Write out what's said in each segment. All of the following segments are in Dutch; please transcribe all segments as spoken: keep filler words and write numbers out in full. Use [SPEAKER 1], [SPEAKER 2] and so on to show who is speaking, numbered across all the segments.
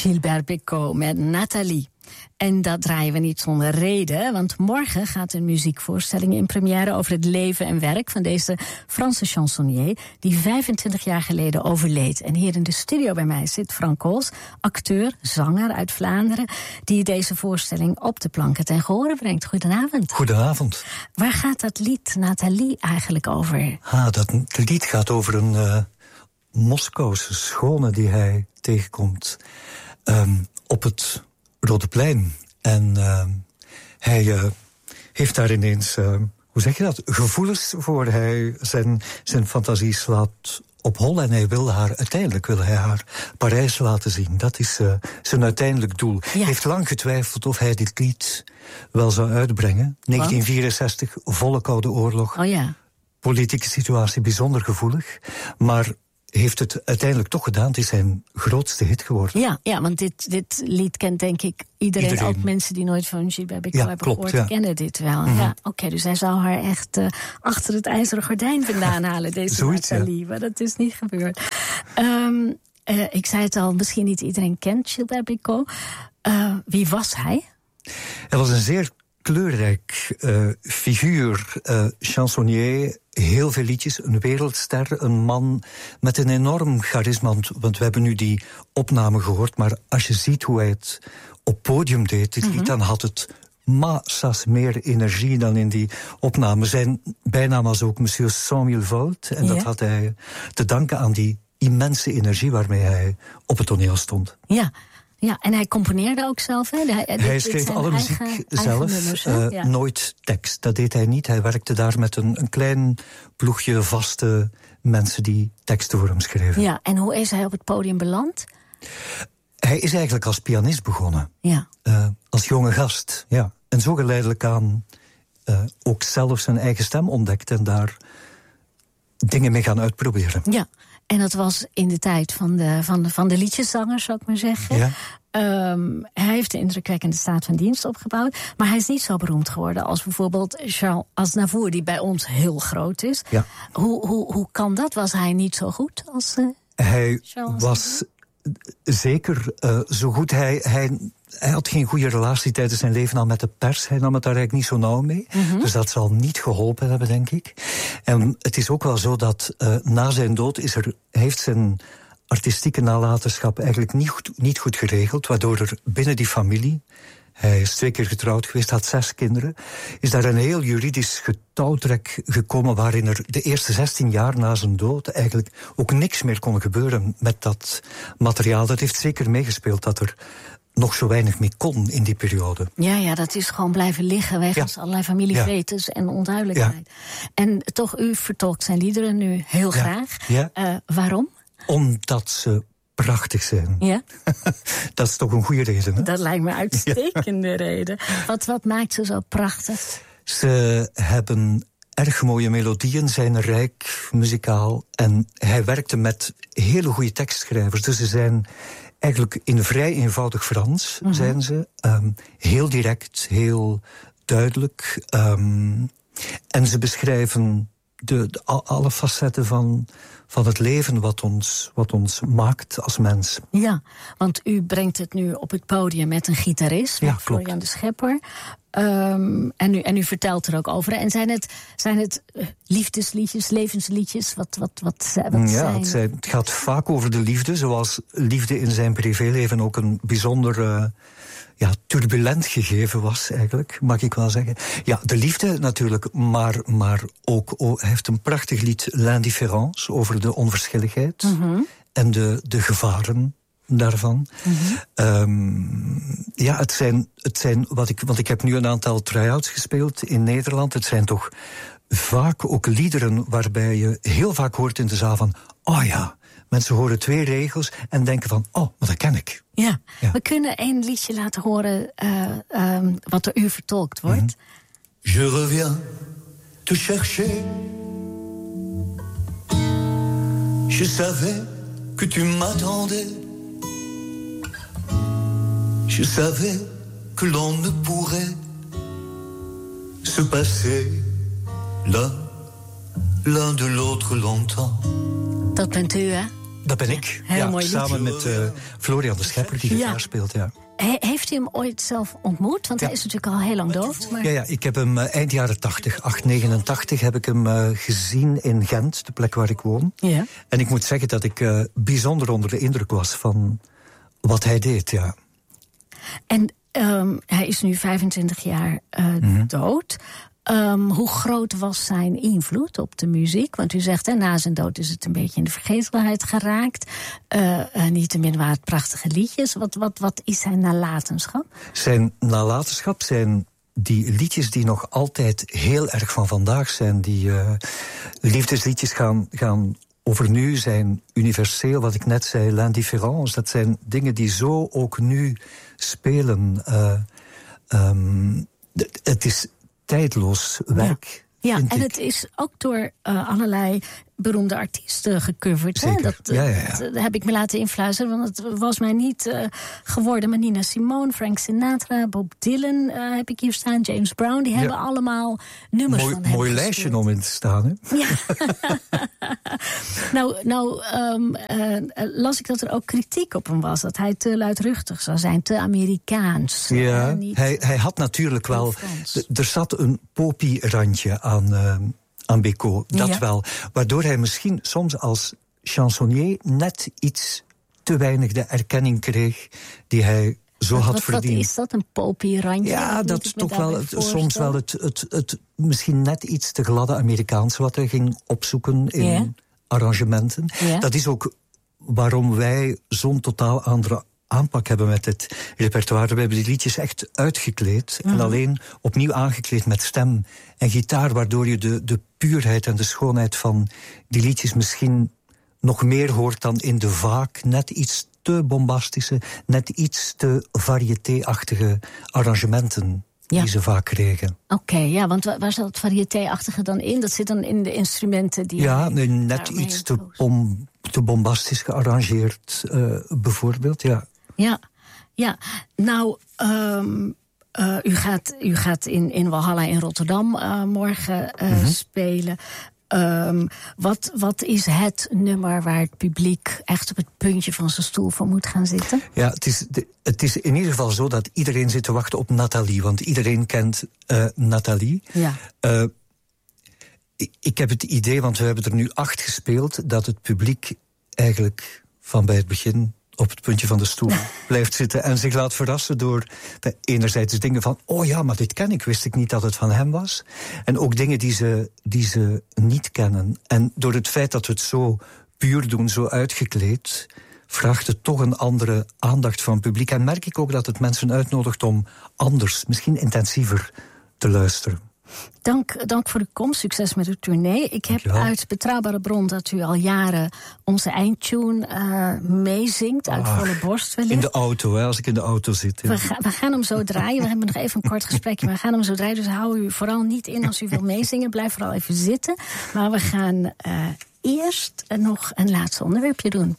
[SPEAKER 1] Gilbert Bécaud met Nathalie. En dat draaien we niet zonder reden, want morgen gaat een muziekvoorstelling in première over het leven en werk van deze Franse chansonnier die vijfentwintig jaar geleden overleed. En hier in de studio bij mij zit Frank Kools, acteur, zanger uit Vlaanderen, die deze voorstelling op de planken ten gehore brengt. Goedenavond.
[SPEAKER 2] Goedenavond.
[SPEAKER 1] Waar gaat dat lied Nathalie eigenlijk over?
[SPEAKER 2] Ah, dat lied gaat over een uh, Moskouse schone die hij tegenkomt um, op het Rode Plein. En uh, hij uh, heeft daar ineens, uh, hoe zeg je dat, gevoelens voor. Hij zijn, zijn fantasie slaat op hol en hij wil haar, uiteindelijk wil hij haar Parijs laten zien. Dat is uh, zijn uiteindelijk doel. Hij ja. heeft lang getwijfeld of hij dit lied wel zou uitbrengen. negentien vierenzestig, volle Koude Oorlog.
[SPEAKER 1] Oh ja.
[SPEAKER 2] Politieke situatie bijzonder gevoelig. Maar heeft het uiteindelijk toch gedaan. Het is zijn grootste hit geworden.
[SPEAKER 1] Ja, ja, want dit, dit lied kent denk ik iedereen, iedereen. Ook mensen die nooit van Gilbert Bécaud ja, hebben klopt, gehoord, ja. kennen dit wel. Mm-hmm. Ja, Oké, okay, dus hij zou haar echt uh, achter het ijzeren gordijn vandaan halen, deze
[SPEAKER 2] Zoiets,
[SPEAKER 1] Nathalie.
[SPEAKER 2] Ja.
[SPEAKER 1] Maar dat is niet gebeurd. Um, uh, ik zei het al, misschien niet iedereen kent Gilbert Bécaud. Uh, wie was hij?
[SPEAKER 2] Hij was een zeer kleurrijk uh, figuur, uh, chansonnier, heel veel liedjes, een wereldster, een man met een enorm charisma. Want, want we hebben nu die opname gehoord, maar als je ziet hoe hij het op podium deed, dit lied, mm-hmm. dan had het massa's meer energie dan in die opname. Zijn bijnaam was ook Monsieur cent mille volt, en ja. dat had hij te danken aan die immense energie waarmee hij op het toneel stond.
[SPEAKER 1] Ja. Ja, en hij componeerde ook zelf, hè? Hij,
[SPEAKER 2] hij dit, schreef alle muziek eigen, zelf, eigen nummers, uh, ja. nooit tekst. Dat deed hij niet. Hij werkte daar met een, een klein ploegje vaste mensen die teksten voor hem schreven.
[SPEAKER 1] Ja, en hoe is hij op het podium beland?
[SPEAKER 2] Hij is eigenlijk als pianist begonnen.
[SPEAKER 1] Ja.
[SPEAKER 2] Uh, als jonge gast, ja. En zo geleidelijk aan uh, ook zelf zijn eigen stem ontdekt en daar dingen mee gaan uitproberen.
[SPEAKER 1] Ja. En dat was in de tijd van de, van de, van de liedjeszangers, zou ik maar zeggen.
[SPEAKER 2] Ja.
[SPEAKER 1] Um, hij heeft een indrukwekkende staat van dienst opgebouwd. Maar hij is niet zo beroemd geworden als bijvoorbeeld Charles Aznavour, die bij ons heel groot is.
[SPEAKER 2] Ja.
[SPEAKER 1] Hoe, hoe, hoe kan dat? Was hij niet zo goed als uh,
[SPEAKER 2] Hij
[SPEAKER 1] Charles
[SPEAKER 2] was zeker uh, zo goed. Hij, hij, hij had geen goede relatie tijdens zijn leven al met de pers. Hij nam het daar eigenlijk niet zo nauw mee. Mm-hmm. Dus dat zal niet geholpen hebben, denk ik. En het is ook wel zo dat uh, na zijn dood is er, heeft zijn artistieke nalatenschap eigenlijk niet goed, niet goed geregeld, waardoor er binnen die familie, hij is twee keer getrouwd geweest, had zes kinderen, is daar een heel juridisch getouwtrek gekomen waarin er de eerste zestien jaar na zijn dood eigenlijk ook niks meer kon gebeuren met dat materiaal. Dat heeft zeker meegespeeld dat er nog zo weinig mee kon in die periode.
[SPEAKER 1] Ja, ja, dat is gewoon blijven liggen wegens ja. allerlei familievetes ja. en onduidelijkheid. Ja. En toch, u vertolkt zijn liederen nu heel
[SPEAKER 2] ja.
[SPEAKER 1] graag.
[SPEAKER 2] Ja.
[SPEAKER 1] Uh, waarom?
[SPEAKER 2] Omdat ze prachtig zijn.
[SPEAKER 1] Ja?
[SPEAKER 2] Dat is toch een goede reden, hè?
[SPEAKER 1] Dat lijkt me een uitstekende ja. reden. Wat, wat maakt ze zo prachtig?
[SPEAKER 2] Ze hebben erg mooie melodieën, zijn rijk muzikaal. En hij werkte met hele goede tekstschrijvers. Dus ze zijn eigenlijk in vrij eenvoudig Frans, mm-hmm. zijn ze. Um, heel direct, heel duidelijk. Um, en ze beschrijven de, de, alle facetten van, van het leven wat ons, wat ons maakt als mens.
[SPEAKER 1] Ja, want u brengt het nu op het podium met een gitarist, met ja, Florian de Schepper. Um, en, u, en u vertelt er ook over. En zijn het, zijn het uh, liefdesliedjes, levensliedjes? Wat, wat, wat, wat
[SPEAKER 2] ja,
[SPEAKER 1] zijn?
[SPEAKER 2] Het, zijn, het gaat vaak over de liefde, zoals liefde in zijn privéleven ook een bijzonder uh, ja, turbulent gegeven was, eigenlijk, mag ik wel zeggen. Ja, de liefde natuurlijk, maar, maar ook, oh, hij heeft een prachtig lied, L'Indifférence, over de onverschilligheid mm-hmm. en de, de gevaren daarvan. Mm-hmm. Um, ja, het zijn, het zijn wat ik, want ik heb nu een aantal try-outs gespeeld in Nederland. Het zijn toch vaak ook liederen waarbij je heel vaak hoort in de zaal van, oh ja, mensen horen twee regels en denken van, oh, maar dat ken ik.
[SPEAKER 1] Ja, ja. We kunnen één liedje laten horen uh, um, wat door u vertolkt wordt. Mm-hmm.
[SPEAKER 3] Je reviens te chercher. Je savais que tu m'attendais. Je savais que l'on ne pourrait se passer l'un, l'un de l'autre longtemps.
[SPEAKER 1] Dat bent u, hè?
[SPEAKER 2] Dat ben ik.
[SPEAKER 1] Heel
[SPEAKER 2] ja,
[SPEAKER 1] mooi
[SPEAKER 2] samen met uh, Florian de Schepper, die gitaar ja. speelt. Ja.
[SPEAKER 1] He, heeft u hem ooit zelf ontmoet? Want ja. hij is natuurlijk al heel lang dood. Maar...
[SPEAKER 2] Ja, ja, ik heb hem uh, eind jaren tachtig, acht negenentachtig, heb ik hem uh, gezien in Gent, de plek waar ik woon. Ja. En ik moet zeggen dat ik uh, bijzonder onder de indruk was van wat hij deed, ja.
[SPEAKER 1] En um, hij is nu vijfentwintig jaar uh, mm-hmm. dood. Um, hoe groot was zijn invloed op de muziek? Want u zegt, hè, na zijn dood is het een beetje in de vergetelheid geraakt. Uh, uh, Niettemin waren het prachtige liedjes. Wat, wat, wat is zijn nalatenschap?
[SPEAKER 2] Zijn nalatenschap zijn die liedjes die nog altijd heel erg van vandaag zijn. Die uh, liefdesliedjes gaan, gaan over nu, zijn universeel. Wat ik net zei, l'indifférence. Dat zijn dingen die zo ook nu spelen. Uh, um, d- het is tijdloos werk.
[SPEAKER 1] Ja, ja en
[SPEAKER 2] ik.
[SPEAKER 1] het is ook door uh, allerlei beroemde artiesten gecoverd. Hè? Dat,
[SPEAKER 2] ja, ja, ja.
[SPEAKER 1] dat heb ik me laten influisteren, want het was mij niet uh, geworden. Maar Nina Simone, Frank Sinatra, Bob Dylan uh, heb ik hier staan, James Brown. Die ja. hebben allemaal nummers
[SPEAKER 2] mooi,
[SPEAKER 1] van hem
[SPEAKER 2] Mooi
[SPEAKER 1] gespeeld.
[SPEAKER 2] lijstje om in te staan, hè?
[SPEAKER 1] Ja. nou, nou um, uh, las ik dat er ook kritiek op hem was. Dat hij te luidruchtig zou zijn, te Amerikaans.
[SPEAKER 2] Ja,
[SPEAKER 1] uh, niet
[SPEAKER 2] hij, hij had natuurlijk wel... D- er zat een poppy-randje aan... Uh, aan Bécaud, dat ja. wel. Waardoor hij misschien soms als chansonnier net iets te weinig de erkenning kreeg die hij zo
[SPEAKER 1] wat,
[SPEAKER 2] had
[SPEAKER 1] wat,
[SPEAKER 2] verdiend.
[SPEAKER 1] Wat is dat, een poppy-randje?
[SPEAKER 2] Ja, dat, dat is toch wel het, soms wel het, het, het misschien net iets te gladde Amerikaans wat hij ging opzoeken in ja. arrangementen. Ja. Dat is ook waarom wij zo'n totaal andere aanpak hebben met dit repertoire. We hebben die liedjes echt uitgekleed mm. en alleen opnieuw aangekleed met stem en gitaar, waardoor je de, de puurheid en de schoonheid van die liedjes misschien nog meer hoort dan in de vaak net iets te bombastische, net iets te variété-achtige arrangementen ja. die ze vaak kregen.
[SPEAKER 1] Oké, okay, ja, want waar zat het variété-achtige dan in? Dat zit dan in de instrumenten die...
[SPEAKER 2] Ja, nee, net iets te, bom, te bombastisch gearrangeerd, uh, bijvoorbeeld, ja.
[SPEAKER 1] Ja, ja. Nou, um, uh, u gaat, u gaat in, in Walhalla in Rotterdam uh, morgen uh, mm-hmm. spelen. Um, wat, wat is het nummer waar het publiek echt op het puntje van zijn stoel voor moet gaan zitten?
[SPEAKER 2] Ja, het is, de, het is in ieder geval zo dat iedereen zit te wachten op Nathalie. Want iedereen kent uh, Nathalie.
[SPEAKER 1] Ja.
[SPEAKER 2] Uh, ik, ik heb het idee, want we hebben er nu acht gespeeld, dat het publiek eigenlijk van bij het begin op het puntje van de stoel blijft zitten en zich laat verrassen door enerzijds dingen van, oh ja, maar dit ken ik, wist ik niet dat het van hem was. En ook dingen die ze, die ze niet kennen. En door het feit dat we het zo puur doen, zo uitgekleed, vraagt het toch een andere aandacht van het publiek. En merk ik ook dat het mensen uitnodigt om anders, misschien intensiever te luisteren.
[SPEAKER 1] Dank, dank voor de komst. Succes met uw tournee. Ik heb uit betrouwbare bron dat u al jaren onze eindtune uh, meezingt. Uit Ach, volle borst wellicht.
[SPEAKER 2] In de auto, hè, als ik in de auto zit. Ja.
[SPEAKER 1] We, ga, we gaan hem zo draaien. We hebben nog even een kort gesprekje. Maar we gaan hem zo draaien. Dus hou u vooral niet in als u wil meezingen. Blijf vooral even zitten. Maar we gaan uh, eerst nog een laatste onderwerpje doen.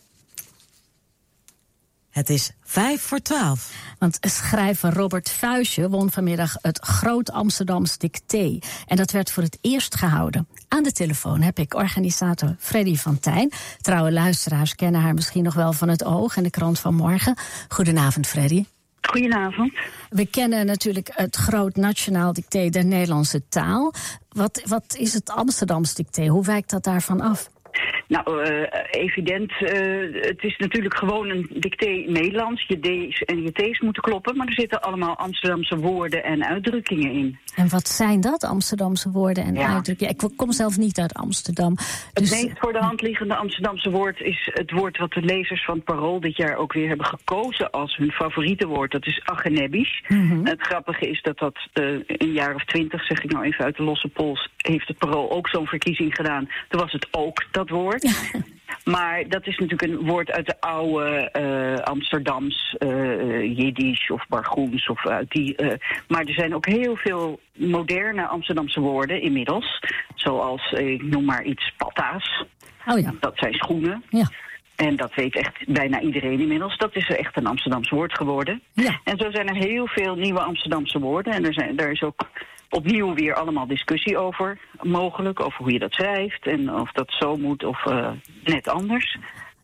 [SPEAKER 4] Het is vijf voor twaalf.
[SPEAKER 1] Want schrijver Robert Vuijsje won vanmiddag het Groot Amsterdams Dicté. En dat werd voor het eerst gehouden. Aan de telefoon heb ik organisator Freddy van Tijn. Trouwe luisteraars kennen haar misschien nog wel van het Oog en de krant van morgen. Goedenavond, Freddy.
[SPEAKER 5] Goedenavond.
[SPEAKER 1] We kennen natuurlijk het Groot Nationaal Dicté der Nederlandse taal. Wat, wat is het Amsterdams Dicté? Hoe wijkt dat daarvan af?
[SPEAKER 5] Nou, uh, evident, uh, het is natuurlijk gewoon een dicté Nederlands. Je D's en je T's moeten kloppen, maar er zitten allemaal Amsterdamse woorden en uitdrukkingen in.
[SPEAKER 1] En wat zijn dat, Amsterdamse woorden en ja. uitdrukkingen? Ik kom zelf niet uit Amsterdam. Dus...
[SPEAKER 5] Het meest voor de hand liggende Amsterdamse woord is het woord wat de lezers van het Parool dit jaar ook weer hebben gekozen als hun favoriete woord. Dat is agenebisch. Mm-hmm. Het grappige is dat dat uh, een jaar of twintig, zeg ik nou even uit de losse pols, heeft het Parool ook zo'n verkiezing gedaan. Toen was het ook dat woord. Ja. Maar dat is natuurlijk een woord uit de oude uh, Amsterdams, uh, Jiddisch of Bargoens. Of, uh, die, uh, maar er zijn ook heel veel moderne Amsterdamse woorden inmiddels. Zoals, uh, ik noem maar iets, patta's.
[SPEAKER 1] Oh ja.
[SPEAKER 5] Dat zijn schoenen.
[SPEAKER 1] Ja.
[SPEAKER 5] En dat weet echt bijna iedereen inmiddels. Dat is echt een Amsterdams woord geworden.
[SPEAKER 1] Ja.
[SPEAKER 5] En zo zijn er heel veel nieuwe Amsterdamse woorden. En er, zijn, er is ook opnieuw weer allemaal discussie over mogelijk. Over hoe je dat schrijft en of dat zo moet of uh, net anders.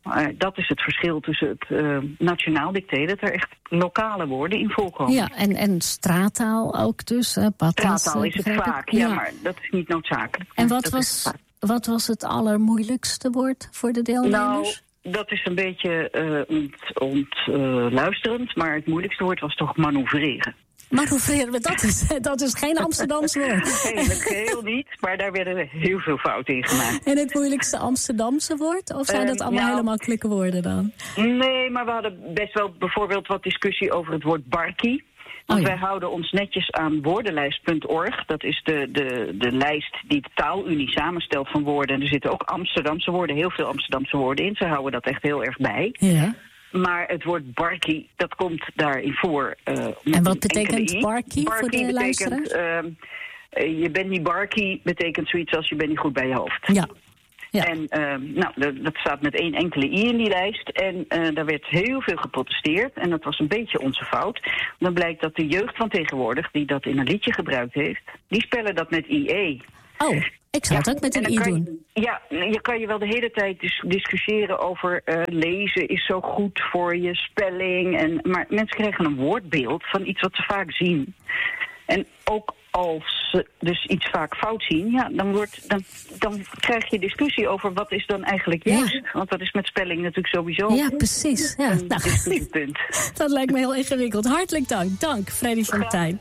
[SPEAKER 5] Uh, dat is het verschil tussen het uh, nationaal dicté, dat er echt lokale woorden in voorkomen.
[SPEAKER 1] Ja, en, en straattaal ook dus. Uh, patas,
[SPEAKER 5] straattaal is het vaak, ja, ja, maar dat is niet noodzakelijk.
[SPEAKER 1] En wat was, wat was het allermoeilijkste woord voor de deelnemers?
[SPEAKER 5] Nou, dat is een beetje ontluisterend, ont, uh, maar het moeilijkste woord was toch manoeuvreren.
[SPEAKER 1] Manoeuvreren, dat is, dat is geen Amsterdams woord.
[SPEAKER 5] Nee, het geheel niet, maar daar werden heel veel fouten in gemaakt.
[SPEAKER 1] En het moeilijkste Amsterdamse woord? Of zijn dat allemaal uh, nou, hele makkelijke woorden dan?
[SPEAKER 5] Nee, maar we hadden best wel bijvoorbeeld wat discussie over het woord barkie. Want oh ja. wij houden ons netjes aan woordenlijst punt org. Dat is de, de, de lijst die de taalunie samenstelt van woorden. En er zitten ook Amsterdamse woorden, heel veel Amsterdamse woorden in. Ze houden dat echt heel erg bij.
[SPEAKER 1] Ja.
[SPEAKER 5] Maar het woord barkie, dat komt daarin voor. Uh,
[SPEAKER 1] en wat betekent barkie voor de luisteraars?
[SPEAKER 5] Uh, je bent niet barkie, betekent zoiets als je bent niet goed bij je hoofd.
[SPEAKER 1] Ja. Ja.
[SPEAKER 5] En uh, nou, dat staat met één enkele i in die lijst. En uh, daar werd heel veel geprotesteerd. En dat was een beetje onze fout. Dan blijkt dat de jeugd van tegenwoordig, die dat in een liedje gebruikt heeft, die spellen dat met I E.
[SPEAKER 1] Oh, ik zou ja, het ook met een I doen.
[SPEAKER 5] Je, ja, je kan je wel de hele tijd dis- discussiëren over uh, lezen is zo goed voor je spelling. En, maar mensen krijgen een woordbeeld van iets wat ze vaak zien. En ook als ze dus iets vaak fout zien, ja, dan, wordt, dan, dan krijg je discussie over wat is dan eigenlijk juist. Ja. Want dat is met spelling natuurlijk sowieso
[SPEAKER 1] ja, precies. Ja.
[SPEAKER 5] een
[SPEAKER 1] nou,
[SPEAKER 5] discussiepunt.
[SPEAKER 1] Dat lijkt me heel ingewikkeld. Hartelijk dank. Dank, Freddy van Tijn.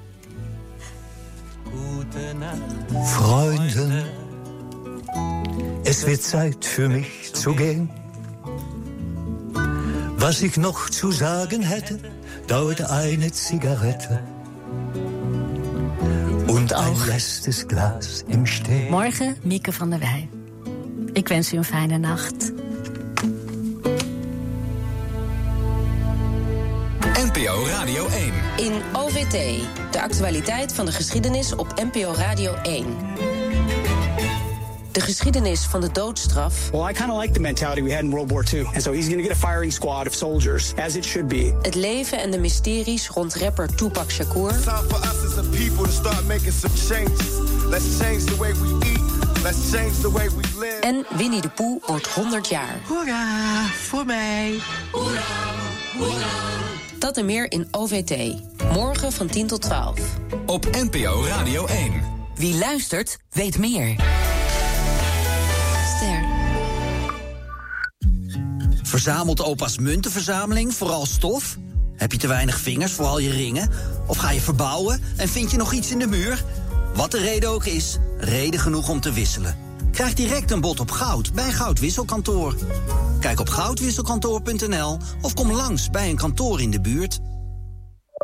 [SPEAKER 3] Freunde, es wird Zeit für mich zu gehen. Was ich noch zu sagen hätte, dauert eine Zigarette. Und ein letztes Glas im Stehen.
[SPEAKER 1] Morgen Mieke van der Wij. Ik wens u een fijne nacht.
[SPEAKER 6] N P O Radio één.
[SPEAKER 7] In O V T, de actualiteit van de geschiedenis op N P O Radio één. De geschiedenis van de doodstraf.
[SPEAKER 8] Well, I kind of like the mentality we had in World War Two. And so he's going to get a firing squad of soldiers, as it should be.
[SPEAKER 7] Het leven en de mysteries rond rapper Tupac Shakur.
[SPEAKER 9] It's time for us as a people to start making some changes. Let's change the way we eat. Let's change the way we live.
[SPEAKER 7] En Winnie de Pooh wordt honderd jaar.
[SPEAKER 10] Hoera, voor mij. Hoera,
[SPEAKER 7] hoera. Dat en meer in O V T. Morgen van tien tot twaalf.
[SPEAKER 6] Op N P O Radio één.
[SPEAKER 4] Wie luistert, weet meer.
[SPEAKER 11] Verzamelt opa's muntenverzameling vooral stof? Heb je te weinig vingers voor al je ringen? Of ga je verbouwen en vind je nog iets in de muur? Wat de reden ook is, reden genoeg om te wisselen. Krijg direct een bod op goud bij Goudwisselkantoor. Kijk op goudwisselkantoor punt n l of kom langs bij een kantoor in de buurt.